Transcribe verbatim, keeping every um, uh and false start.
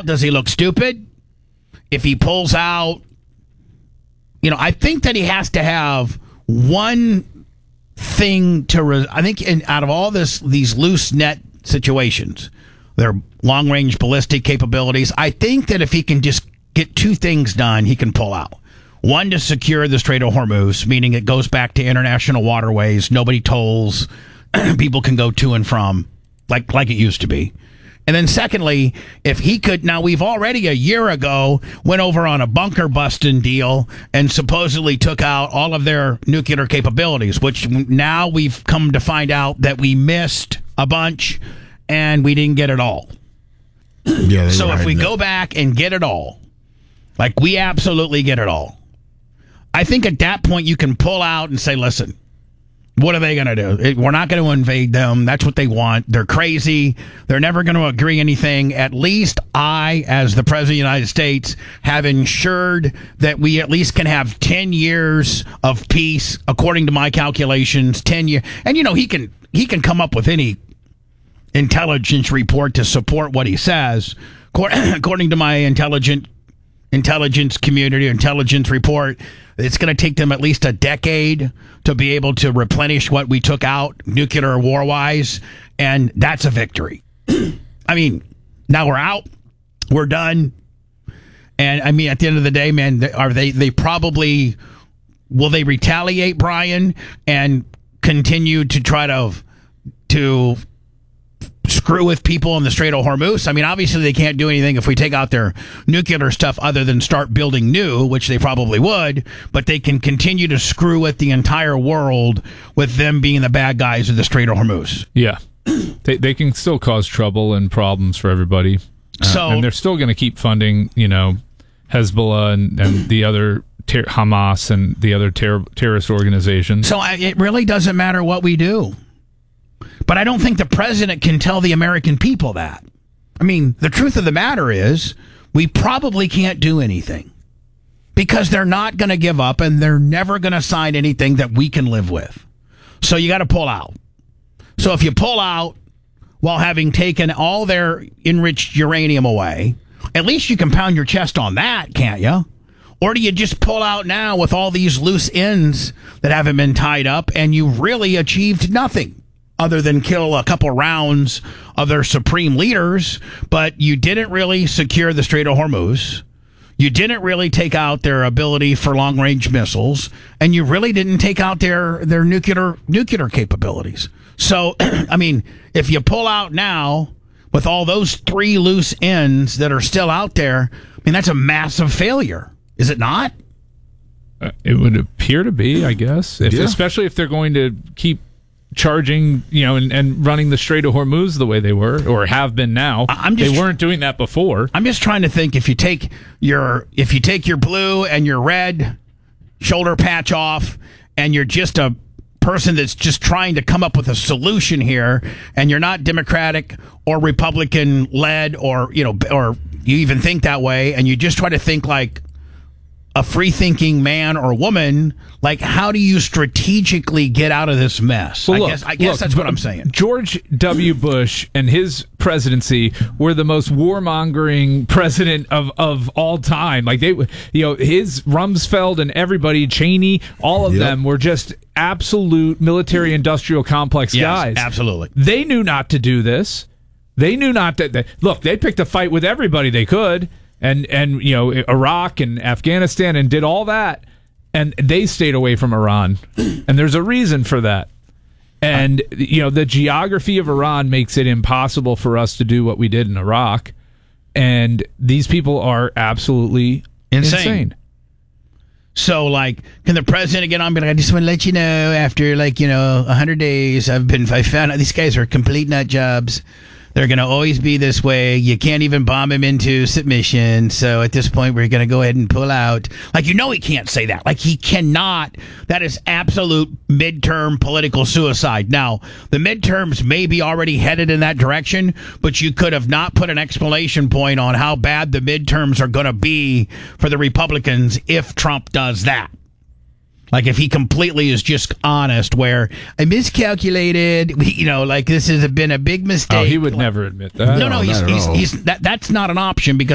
out, does he look stupid? If he pulls out, you know, I think that he has to have one thing to. Re- I think in, out of all this, these loose net situations, their long range ballistic capabilities. I think that if he can just get two things done, he can pull out. One, to secure the Strait of Hormuz, meaning it goes back to international waterways. Nobody tolls. People can go to and from like like it used to be. And then secondly, if he could, now we've already a year ago went over on a bunker busting deal and supposedly took out all of their nuclear capabilities, which now we've come to find out that we missed a bunch and we didn't get it all. Yeah. So if we go it. back and get it all, like we absolutely get it all, I think at that point you can pull out and say, listen, what are they going to do? We're not going to invade them. That's what they want. They're crazy. They're never going to agree anything. At least I, as the President of the United States, have ensured that we at least can have ten years of peace, according to my calculations, ten years. And, you know, he can he can come up with any intelligence report to support what he says. According to my intelligent intelligence community, intelligence report, it's going to take them at least a decade to be able to replenish what we took out nuclear war-wise, and that's a victory. I mean, now we're out, we're done, and I mean, at the end of the day, man, are they? They probably will they retaliate, Brian, and continue to try to to. screw with people in the Strait of Hormuz? I mean, obviously they can't do anything if we take out their nuclear stuff other than start building new, which they probably would, but they can continue to screw with the entire world with them being the bad guys of the Strait of Hormuz. Yeah. they they can still cause trouble and problems for everybody. Uh, so, and they're still going to keep funding, you know, Hezbollah and, and the other ter- Hamas and the other ter- terrorist organizations. So I, it really doesn't matter what we do. But I don't think the president can tell the American people that. I mean, the truth of the matter is, we probably can't do anything because they're not going to give up and they're never going to sign anything that we can live with. So you got to pull out. So if you pull out while having taken all their enriched uranium away, at least you can pound your chest on that, can't you? Or do you just pull out now with all these loose ends that haven't been tied up and you really achieved nothing other than kill a couple rounds of their supreme leaders, but you didn't really secure the Strait of Hormuz. You didn't really take out their ability for long-range missiles, and you really didn't take out their, their nuclear nuclear capabilities. So, I mean, if you pull out now with all those three loose ends that are still out there, I mean, that's a massive failure, is it not? Uh, it would appear to be, I guess, if, yeah. especially if they're going to keep charging, you know, and, and running the Strait of Hormuz the way they were or have been now. I'm just, they weren't doing that before. I'm just trying to think if you take your if you take your blue and your red shoulder patch off and you're just a person that's just trying to come up with a solution here and you're not Democratic or Republican led or, you know, or you even think that way and you just try to think like a free-thinking man or woman, like how do you strategically get out of this mess? Well, I look, guess, I guess look, that's what I'm saying. George W. Bush and his presidency were the most warmongering president of, of all time. Like they, you know, his Rumsfeld and everybody, Cheney, all of yep. them were just absolute military-industrial complex yes, guys. Absolutely. They knew not to do this. They knew not to. They, look, they picked a fight with everybody they could. And, and you know, Iraq and Afghanistan and did all that. And they stayed away from Iran. And there's a reason for that. And, you know, the geography of Iran makes it impossible for us to do what we did in Iraq. And these people are absolutely insane. insane. So, like, can the president get on? But like, I just want to let you know, after, like, you know, one hundred days, I've been, I found out these guys are complete nut jobs. They're going to always be this way. You can't even bomb him into submission. So at this point, we're going to go ahead and pull out. Like, you know, he can't say that. Like, he cannot. That is absolute midterm political suicide. Now, the midterms may be already headed in that direction, but you could have not put an exclamation point on how bad the midterms are going to be for the Republicans if Trump does that. Like, if he completely is just honest, where I miscalculated, you know, like this has been a big mistake. Oh, he would never admit that. No, no, no he's, not at he's, all. he's that. That's not an option because